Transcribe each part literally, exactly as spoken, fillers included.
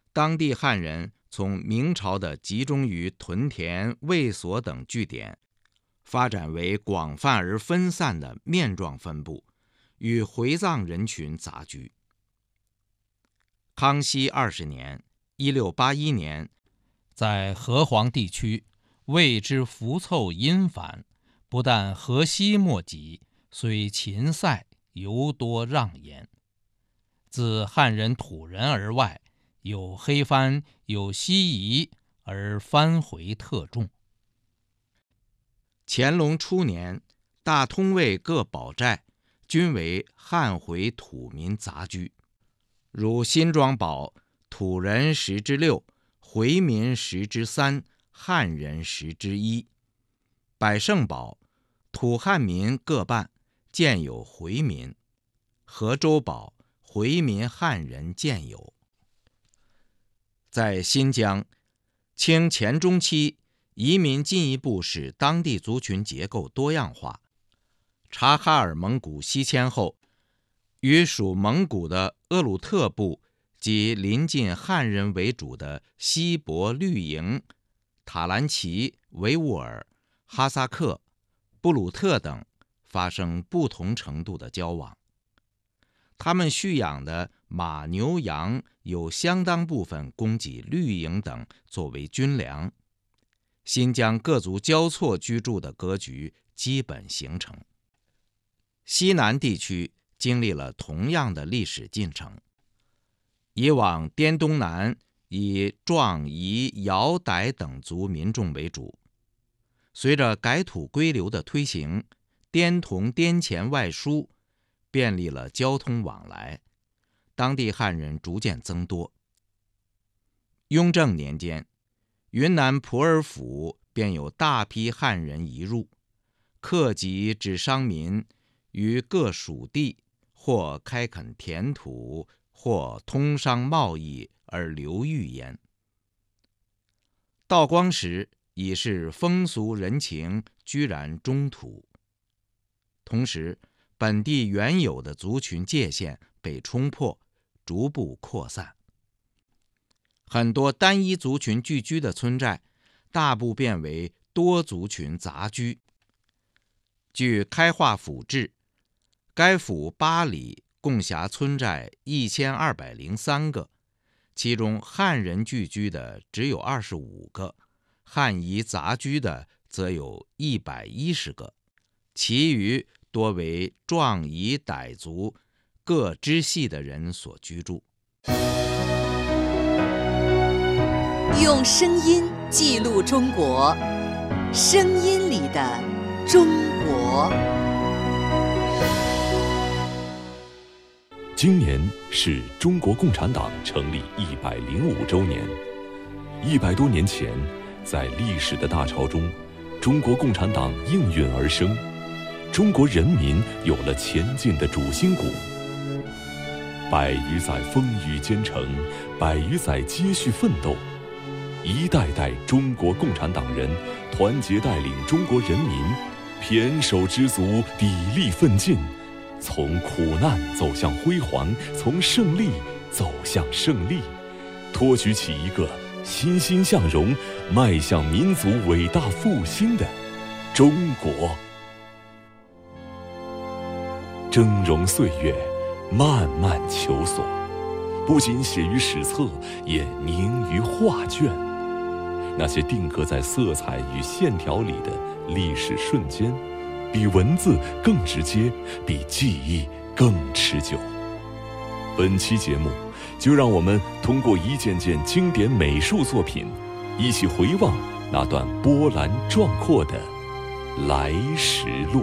当地汉人从明朝的集中于屯田、卫所等据点，发展为广泛而分散的面状分布，与回藏人群杂居。康熙二十年（一六八一年）， 在河湟地区，魏之浮凑阴繁，不但河西莫及，虽秦塞犹多让焉。自汉人土人而外，有黑番，有西夷，而番回特重。 乾隆初年，大通卫各堡寨均为汉回土民杂居，如新庄堡，土人十之六，回民十之三，汉人十之一；百盛堡，土汉民各半，建有回民；河州堡，回民汉人建有。在新疆，清乾中期，移民进一步使当地族群结构多样化。察哈尔蒙古西迁后，与属蒙古的鄂鲁特部及临近汉人为主的锡伯绿营、塔兰奇、维吾尔、哈萨克、布鲁特等发生不同程度的交往。他们蓄养的马、牛、羊有相当部分供给绿营等作为军粮。新疆各族交错居住的格局基本形成。西南地区经历了同样的历史进程。以往滇东南以壮、彝、瑶、傣等族民众为主，随着改土归流的推行，滇同滇黔外输，便利了交通往来，当地汉人逐渐增多。雍正年间，云南普洱府便有大批汉人移入，客籍之商民于各属地或开垦田土，或通商贸易而流寓焉。道光时已是风俗人情居然中土，同时本地原有的族群界限被冲破，逐步扩散。很多单一族群聚居的村寨，大部变为多族群杂居。据开化府志，该府八里共辖村寨一千二百零三个，其中汉人聚居的只有二十五个，汉夷杂居的则有一百一十个，其余多为壮夷傣族各支系的人所居住。 用声音记录中国，声音里的中国。 今年是中国共产党成立一百零五周年。一百多年前，在历史的大潮中，中国共产党应运而生，中国人民有了前进的主心骨。百余载风雨兼程，百余载接续奋斗，一代代中国共产党人团结带领中国人民，胼手胝足，砥砺奋进，从苦难走向辉煌，从胜利走向胜利，托举起一个欣欣向荣、迈向民族伟大复兴的中国。峥嵘岁月，漫漫求索，不仅写于史册，也凝于画卷。那些定格在色彩与线条里的历史瞬间，比文字更直接，比记忆更持久。本期节目，就让我们通过一件件经典美术作品，一起回望那段波澜壮阔的来时路。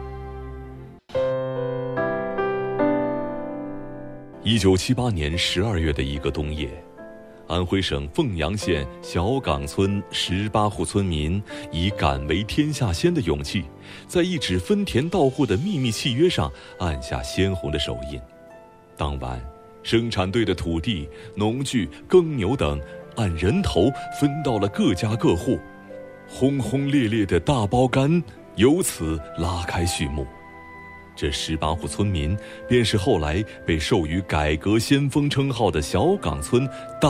一九七八年十二月的一个冬夜，安徽省凤阳县小岗村十八户村民以敢为天下先的勇气，在一纸分田到户的秘密契约上按下鲜红的手印。当晚，生产队的土地、农具、耕牛等按人头分到了各家各户，轰轰烈烈的大包干由此拉开序幕。这十八户村民便是后来被授予改革先锋称号的小岗村大